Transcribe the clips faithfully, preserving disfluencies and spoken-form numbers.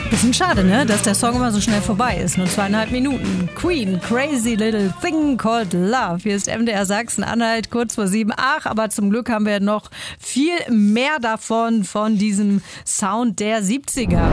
Bisschen schade, ne, dass der Song immer so schnell vorbei ist. Nur zweieinhalb Minuten. Queen, Crazy Little Thing Called Love. Hier ist M D R Sachsen-Anhalt, kurz vor sieben. Ach, aber zum Glück haben wir noch viel mehr davon, von diesem Sound der siebziger.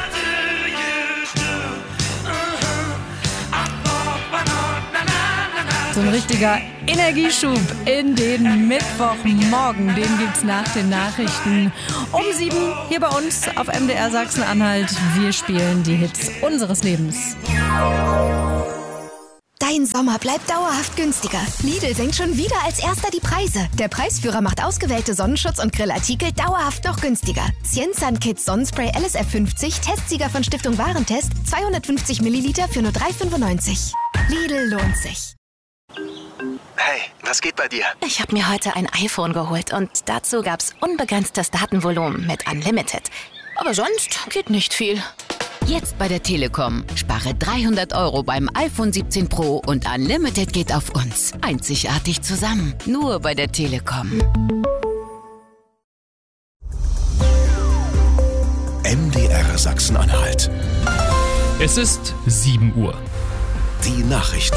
So ein richtiger Energieschub in den Mittwochmorgen. Den gibt's nach den Nachrichten um sieben hier bei uns auf M D R Sachsen-Anhalt. Wir spielen die Hits unseres Lebens. Dein Sommer bleibt dauerhaft günstiger. Lidl senkt schon wieder als erster die Preise. Der Preisführer macht ausgewählte Sonnenschutz- und Grillartikel dauerhaft noch günstiger. Cienzan Kids Sonnenspray L S F fünfzig, Testsieger von Stiftung Warentest, zweihundertfünfzig Milliliter für nur drei Euro fünfundneunzig. Lidl lohnt sich. Hey, was geht bei dir? Ich habe mir heute ein iPhone geholt und dazu gab's unbegrenztes Datenvolumen mit Unlimited. Aber sonst geht nicht viel. Jetzt bei der Telekom. Spare dreihundert Euro beim iPhone siebzehn Pro und Unlimited geht auf uns. Einzigartig zusammen. Nur bei der Telekom. M D R Sachsen-Anhalt. Es ist sieben Uhr. Die Nachrichten.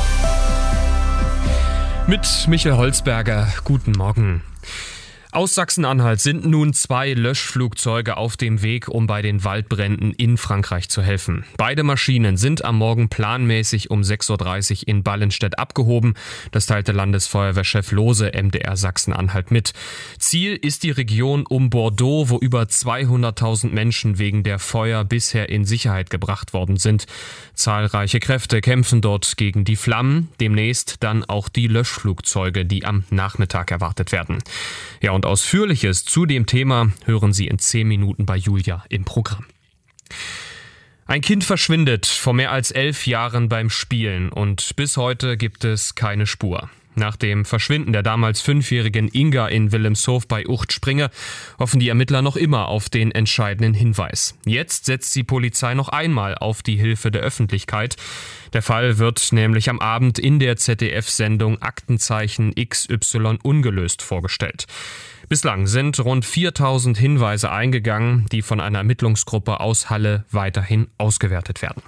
Mit Michael Holzberger, guten Morgen. Aus Sachsen-Anhalt sind nun zwei Löschflugzeuge auf dem Weg, um bei den Waldbränden in Frankreich zu helfen. Beide Maschinen sind am Morgen planmäßig um sechs Uhr dreißig in Ballenstedt abgehoben. Das teilte Landesfeuerwehrchef Lohse M D R Sachsen-Anhalt mit. Ziel ist die Region um Bordeaux, wo über zweihunderttausend Menschen wegen der Feuer bisher in Sicherheit gebracht worden sind. Zahlreiche Kräfte kämpfen dort gegen die Flammen. Demnächst dann auch die Löschflugzeuge, die am Nachmittag erwartet werden. Ja, und Ausführliches zu dem Thema hören Sie in zehn Minuten bei Julia im Programm. Ein Kind verschwindet vor mehr als elf Jahren beim Spielen und bis heute gibt es keine Spur. Nach dem Verschwinden der damals fünfjährigen Inga in Wilhelmshof bei Uchtspringe hoffen die Ermittler noch immer auf den entscheidenden Hinweis. Jetzt setzt die Polizei noch einmal auf die Hilfe der Öffentlichkeit. Der Fall wird nämlich am Abend in der Z D F-Sendung Aktenzeichen X Y ungelöst vorgestellt. Bislang sind rund viertausend Hinweise eingegangen, die von einer Ermittlungsgruppe aus Halle weiterhin ausgewertet werden.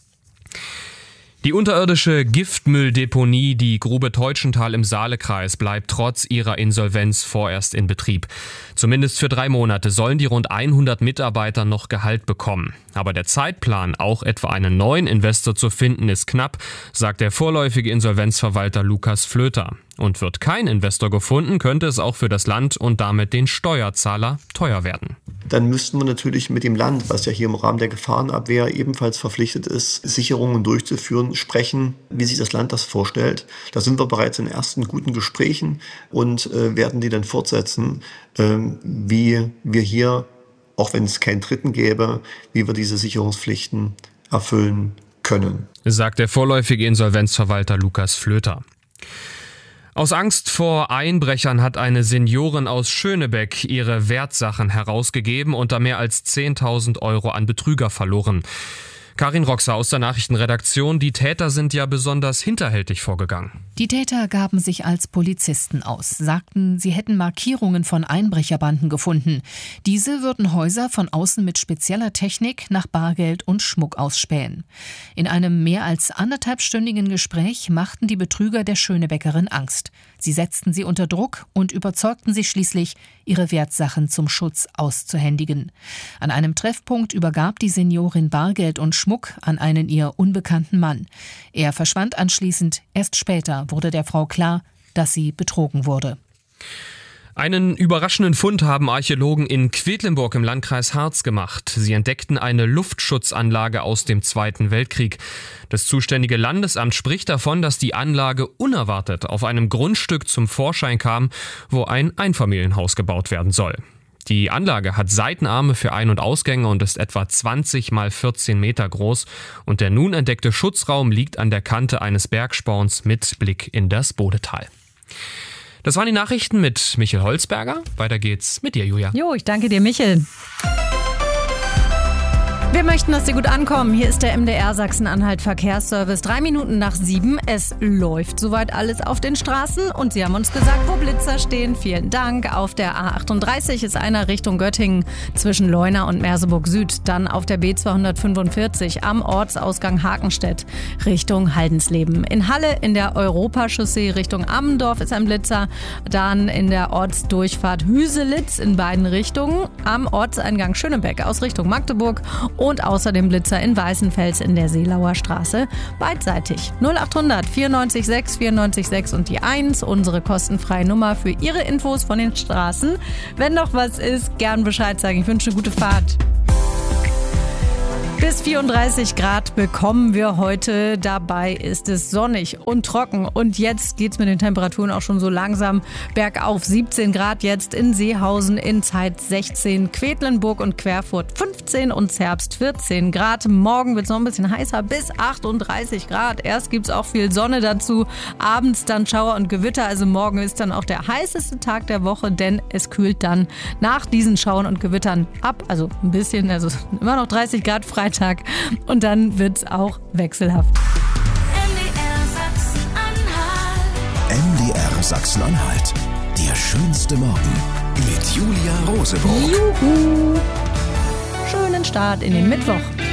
Die unterirdische Giftmülldeponie, die Grube Teutschenthal im Saalekreis, bleibt trotz ihrer Insolvenz vorerst in Betrieb. Zumindest für drei Monate sollen die rund hundert Mitarbeiter noch Gehalt bekommen. Aber der Zeitplan, auch etwa einen neuen Investor zu finden, ist knapp, sagt der vorläufige Insolvenzverwalter Lukas Flöter. Und wird kein Investor gefunden, könnte es auch für das Land und damit den Steuerzahler teuer werden. Dann müssten wir natürlich mit dem Land, was ja hier im Rahmen der Gefahrenabwehr ebenfalls verpflichtet ist, Sicherungen durchzuführen, sprechen, wie sich das Land das vorstellt. Da sind wir bereits in ersten guten Gesprächen und äh, werden die dann fortsetzen, äh, wie wir hier, auch wenn es keinen Dritten gäbe, wie wir diese Sicherungspflichten erfüllen können. Sagt der vorläufige Insolvenzverwalter Lukas Flöter. Aus Angst vor Einbrechern hat eine Seniorin aus Schönebeck ihre Wertsachen herausgegeben und da mehr als zehntausend Euro an Betrüger verloren. Karin Roxer aus der Nachrichtenredaktion. Die Täter sind ja besonders hinterhältig vorgegangen. Die Täter gaben sich als Polizisten aus, sagten, sie hätten Markierungen von Einbrecherbanden gefunden. Diese würden Häuser von außen mit spezieller Technik nach Bargeld und Schmuck ausspähen. In einem mehr als anderthalbstündigen Gespräch machten die Betrüger der Schönebeckerin Angst. Sie setzten sie unter Druck und überzeugten sie schließlich, ihre Wertsachen zum Schutz auszuhändigen. An einem Treffpunkt übergab die Seniorin Bargeld und Schmuck an einen ihr unbekannten Mann. Er verschwand anschließend. Erst später wurde der Frau klar, dass sie betrogen wurde. Einen überraschenden Fund haben Archäologen in Quedlinburg im Landkreis Harz gemacht. Sie entdeckten eine Luftschutzanlage aus dem Zweiten Weltkrieg. Das zuständige Landesamt spricht davon, dass die Anlage unerwartet auf einem Grundstück zum Vorschein kam, wo ein Einfamilienhaus gebaut werden soll. Die Anlage hat Seitenarme für Ein- und Ausgänge und ist etwa zwanzig mal vierzehn Meter groß. Und der nun entdeckte Schutzraum liegt an der Kante eines Bergsporns mit Blick in das Bodetal. Das waren die Nachrichten mit Michael Holzberger. Weiter geht's mit dir, Julia. Jo, ich danke dir, Michael. Wir möchten, dass Sie gut ankommen. Hier ist der M D R Sachsen-Anhalt Verkehrsservice. Drei Minuten nach sieben. Es läuft soweit alles auf den Straßen. Und Sie haben uns gesagt, wo Blitzer stehen. Vielen Dank. Auf der A achtunddreißig ist einer Richtung Göttingen zwischen Leuna und Merseburg Süd. Dann auf der B zweihundertfünfundvierzig am Ortsausgang Hakenstedt Richtung Haldensleben. In Halle in der Europachaussee Richtung Ammendorf ist ein Blitzer. Dann in der Ortsdurchfahrt Hüselitz in beiden Richtungen. Am Ortseingang Schönebeck aus Richtung Magdeburg. Und außerdem Blitzer in Weißenfels in der Seelauer Straße beidseitig. null achthundert vierundneunzig sechs vierundneunzig sechs und die eins, unsere kostenfreie Nummer für Ihre Infos von den Straßen. Wenn noch was ist, gern Bescheid sagen. Ich wünsche eine gute Fahrt. Bis vierunddreißig Grad bekommen wir heute. Dabei ist es sonnig und trocken. Und jetzt geht's mit den Temperaturen auch schon so langsam bergauf. siebzehn Grad jetzt in Seehausen, in Zeitz sechzehn, Quedlinburg und Querfurt fünfzehn und Zerbst vierzehn Grad. Morgen wird's noch ein bisschen heißer, bis achtunddreißig Grad. Erst gibt's auch viel Sonne dazu. Abends dann Schauer und Gewitter. Also morgen ist dann auch der heißeste Tag der Woche, denn es kühlt dann nach diesen Schauern und Gewittern ab. Also ein bisschen, also immer noch dreißig Grad frei. Tag. Und dann wird's auch wechselhaft. M D R Sachsen-Anhalt. Der schönste Morgen mit Julia Roseburg. Juhu! Schönen Start in den Mittwoch.